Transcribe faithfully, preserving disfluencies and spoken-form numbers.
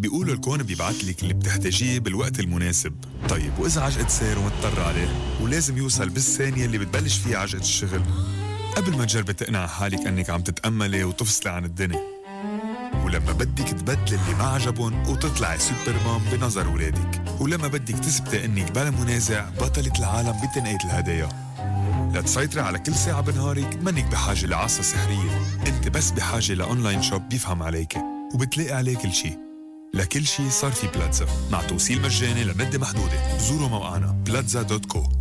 بيقولوا الكون بيبعتلك اللي بتحتاجيه بالوقت المناسب. طيب وإذا عجقة سير ومضطر عليه ولازم يوصل بالثانية اللي بتبلش فيها عجقة الشغل، قبل ما تجربي تقنع حالك أنك عم تتأملي وتفصلي عن الدنيا، ولما بدك تبدل اللي ما عجبون وتطلعي سوبرمان بنظر ولادك، ولما بدك تثبتي أنك بلا منازع بطلة العالم بتنقية الهدايا. لتسيطري على كل ساعة بنهارك منك بحاجة لعصا سحرية، انت بس بحاجة لأونلاين شوب بيفهم عليك وبتلاقي عليه كل شي. لكل شي صار في بلاتزا مع توصيل مجاني لمدة محدودة. زوروا موقعنا بلاتزا دوت كو.